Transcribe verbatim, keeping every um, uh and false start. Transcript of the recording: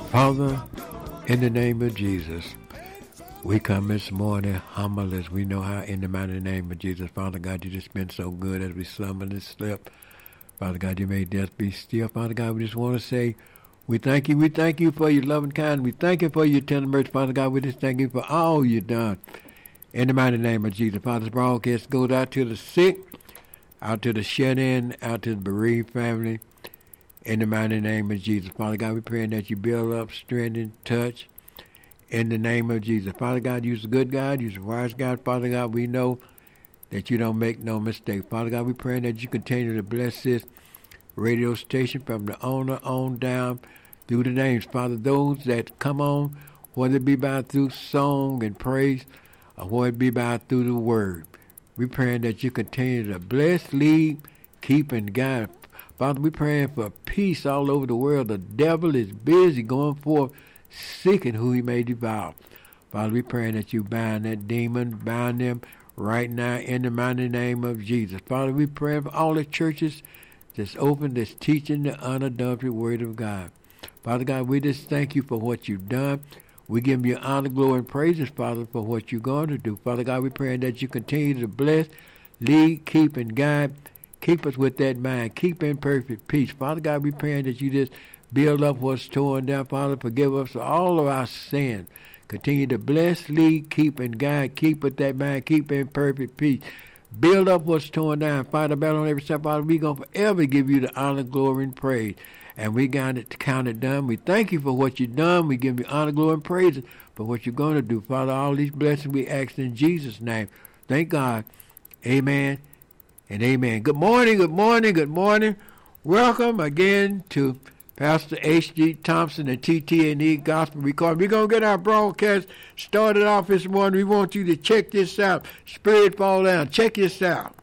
Father, in the name of Jesus, we come this morning humble as we know how in the mighty name of Jesus. Father God, you just been so good as we slumber and slept. Father God, you made death be still. Father God, we just want to say, we thank you. We thank you for your loving kindness. We thank you for your tender mercy. Father God, we just thank you for all you've done. In the mighty name of Jesus. Father, this broadcast goes out to the sick, out to the shut-in, out to the bereaved family. In the mighty name of Jesus. Father God, we're praying that you build up, strengthen, touch. In the name of Jesus. Father God, you're a good God. You're a wise God. Father God, we know that you don't make no mistake. Father God, we're praying that you continue to bless this radio station from the owner on down through the names. Father, those that come on, whether it be by through song and praise, or whether it be by through the word. We're praying that you continue to bless, lead, keep, and guide. Father, we're praying for peace all over the world. The devil is busy going forth, seeking who he may devour. Father, we're praying that you bind that demon, bind them right now in the mighty name of Jesus. Father, we're praying for all the churches that's open, that's teaching the unadulterated word of God. Father God, we just thank you for what you've done. We give you honor, glory, and praises, Father, for what you're going to do. Father God, we're praying that you continue to bless, lead, keep, and guide. Keep us with that mind. Keep in perfect peace. Father God, we're praying that you just build up what's torn down. Father, forgive us for all of our sins. Continue to bless, lead, keep, and guide. Keep with that mind. Keep in perfect peace. Build up what's torn down. Fight the battle on every step. Father, we're going to forever give you the honor, glory, and praise. And we got it to count it done. We thank you for what you've done. We give you honor, glory, and praise for what you're going to do. Father, all these blessings we ask in Jesus' name. Thank God. Amen and amen. Good morning, good morning, good morning. Welcome again to Pastor H G Thompson and T T and E Gospel Recording. We're going to get our broadcast started off this morning. We want you to check this out. Spirit fall down. Check this out.